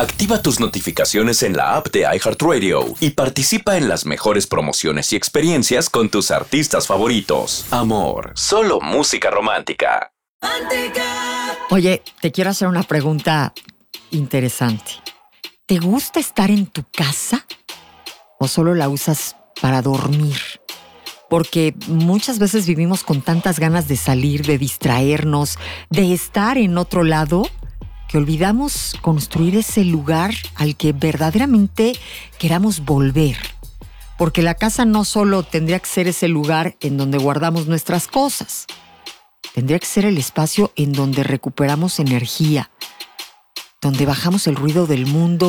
Activa tus notificaciones en la app de iHeartRadio y participa en las mejores promociones y experiencias con tus artistas favoritos. Amor, solo música romántica. Oye, te quiero hacer una pregunta interesante. ¿Te gusta estar en tu casa o solo la usas para dormir? Porque muchas veces vivimos con tantas ganas de salir, de distraernos, de estar en otro lado, que olvidamos construir ese lugar al que verdaderamente queramos volver. Porque la casa no solo tendría que ser ese lugar en donde guardamos nuestras cosas, tendría que ser el espacio en donde recuperamos energía, donde bajamos el ruido del mundo